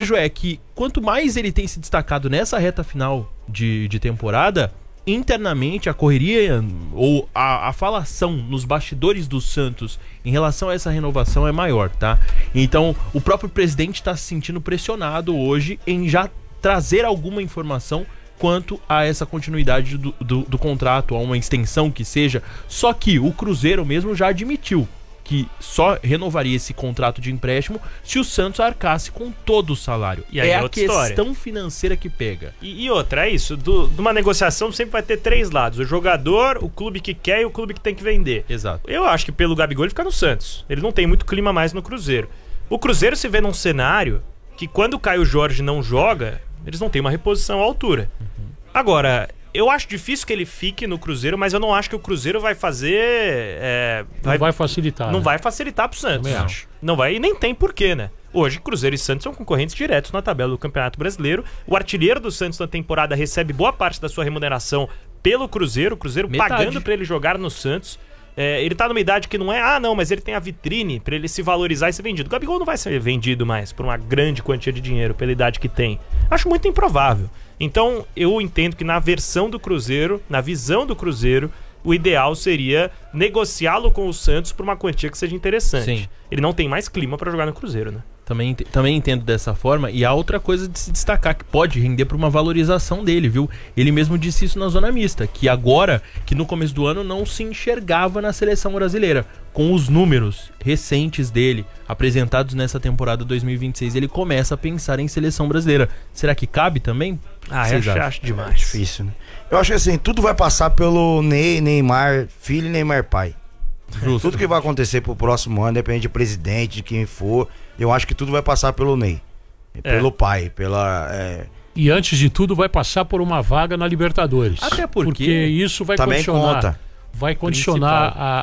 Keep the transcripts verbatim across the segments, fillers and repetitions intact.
vejo é que quanto mais ele tem se destacado nessa reta final de, de temporada, internamente a correria ou a, a falação nos bastidores do Santos em relação a essa renovação é maior, tá? Então o próprio presidente está se sentindo pressionado hoje em já trazer alguma informação quanto a essa continuidade do, do, do contrato, a uma extensão que seja. Só que o Cruzeiro mesmo já admitiu que só renovaria esse contrato de empréstimo se o Santos arcasse com todo o salário. E aí é é a outra questão história. financeira que pega. E, e outra, é isso, do, de uma negociação sempre vai ter três lados: o jogador, o clube que quer e o clube que tem que vender. Exato. Eu acho que pelo Gabigol ele fica no Santos. Ele não tem muito clima mais no Cruzeiro. O Cruzeiro se vê num cenário que quando o Caio Jorge não joga, eles não têm uma reposição à altura. Uhum. Agora, eu acho difícil que ele fique no Cruzeiro, mas eu não acho que o Cruzeiro vai fazer... É, vai, não vai facilitar. Não né? vai facilitar pro Santos. Também acho. Não vai, e nem tem porquê, né? Hoje, Cruzeiro e Santos são concorrentes diretos na tabela do Campeonato Brasileiro. O artilheiro do Santos na temporada recebe boa parte da sua remuneração pelo Cruzeiro. O Cruzeiro Metade. pagando pra ele jogar no Santos. É, ele tá numa idade que não é, ah não, mas ele tem a vitrine pra ele se valorizar e ser vendido. O Gabigol não vai ser vendido mais por uma grande quantia de dinheiro pela idade que tem. Acho muito improvável. Então eu entendo que na versão do Cruzeiro, na visão do Cruzeiro, o ideal seria negociá-lo com o Santos por uma quantia que seja interessante. Sim. Ele não tem mais clima pra jogar no Cruzeiro, né? Também, também entendo dessa forma. E há outra coisa de se destacar, que pode render para uma valorização dele, viu? Ele mesmo disse isso na zona mista, que agora, que no começo do ano não se enxergava na seleção brasileira. Com os números recentes dele, apresentados nessa temporada dois mil e vinte e seis, ele começa a pensar em seleção brasileira. Será que cabe também? Ah, Vocês eu acham? acho demais. É difícil, né? Eu acho que assim, tudo vai passar pelo Ney, Neymar filho e Neymar pai. Justo. Tudo que vai acontecer pro próximo ano, depende de presidente, de quem for, eu acho que tudo vai passar pelo Ney. É. Pelo pai, pela... É... E antes de tudo vai passar por uma vaga na Libertadores. Até porque, porque isso vai também condicionar, conta. vai condicionar a,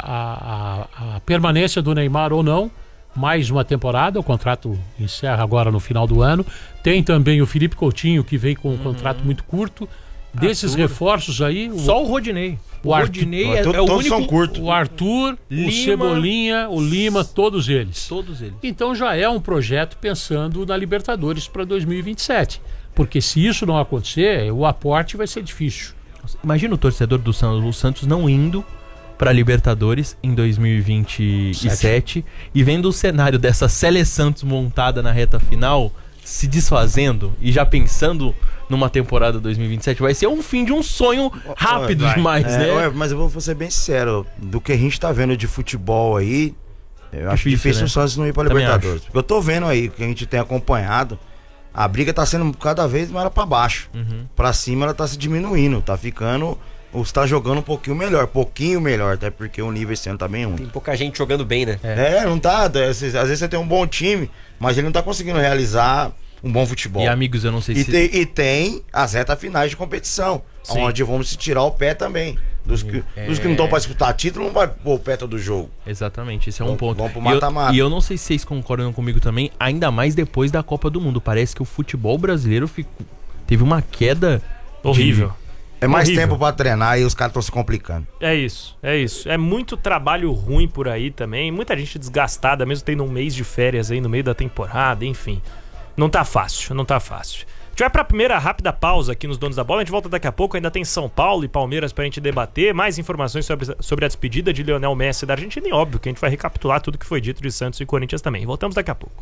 a, a, a permanência do Neymar ou não. Mais uma temporada, o contrato encerra agora no final do ano. Tem também o Felipe Coutinho, que vem com um uhum. contrato muito curto. Desses Arthur. reforços aí... O... Só o Rodinei. O, O Arthur- Rodinei é, Todos- é o todos único... são curtos. O Arthur, Lima, o Cebolinha, o Lima, todos eles. Todos eles. Então já é um projeto pensando na Libertadores para dois mil e vinte e sete. Porque se isso não acontecer, o aporte vai ser difícil. Imagina o torcedor do Santos, o Santos não indo para Libertadores em dois mil e vinte e sete e vendo o cenário dessa Sele Santos montada na reta final se desfazendo e já pensando numa temporada dois mil e vinte e sete, vai ser um fim de um sonho rápido Vai. demais, É, né? ué, mas eu vou ser bem sincero, do que a gente tá vendo de futebol aí, eu acho Difícil, difícil né? o Santos não ir pra Também Libertadores. Porque eu tô vendo aí, que a gente tem acompanhado, a briga tá sendo cada vez mais pra baixo. Uhum. Pra cima ela tá se diminuindo, tá ficando... Ou está jogando um pouquinho melhor, pouquinho melhor, até porque o nível esse ano tá bem ruim. Tem pouca gente jogando bem, né? É, não tá, às vezes às vezes você tem um bom time, mas ele não tá conseguindo realizar um bom futebol. E amigos, eu não sei E, se... tem, e tem as retas finais de competição, Sim. onde vamos se tirar o pé também. Dos que, É. dos que não estão para disputar título, não vai pôr o pé todo jogo. Exatamente, esse é um Vamos- ponto. vamos pro E eu- mata-mata. E eu não sei se vocês concordam comigo também, ainda mais depois da Copa do Mundo. Parece que o futebol brasileiro ficou... teve uma queda de- Horrível. É mais Horrível. tempo para treinar e os caras estão se complicando. É isso, é isso. É muito trabalho ruim por aí também. Muita gente desgastada, mesmo tendo um mês de férias aí no meio da temporada, enfim. Não tá fácil, não tá fácil. A gente vai pra primeira rápida pausa aqui nos Donos da Bola. A gente volta daqui a pouco. Ainda tem São Paulo e Palmeiras pra gente debater. Mais informações sobre, sobre a despedida de Lionel Messi da Argentina. E óbvio que a gente vai recapitular tudo que foi dito de Santos e Corinthians também. Voltamos daqui a pouco.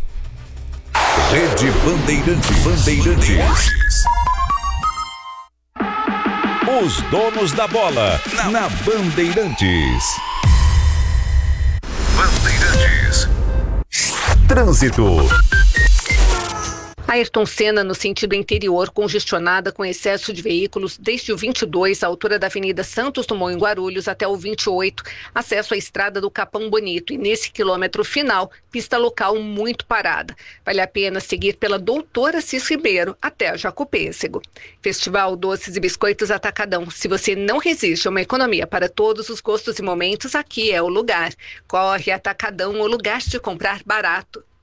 Rede Bandeirantes. Bandeirantes. Os donos da bola na Bandeirantes. Bandeirantes. Trânsito. Ayrton Senna, no sentido interior, congestionada com excesso de veículos desde o vinte e dois, à altura da Avenida Santos Dumont em Guarulhos, até o vinte e oito, acesso à estrada do Capão Bonito. E nesse quilômetro final, pista local muito parada. Vale a pena seguir pela Doutora Cis Ribeiro até a Jacopêssego. Festival Doces e Biscoitos Atacadão. Se você não resiste a uma economia para todos os gostos e momentos, aqui é o lugar. Corre Atacadão, o lugar de comprar barato.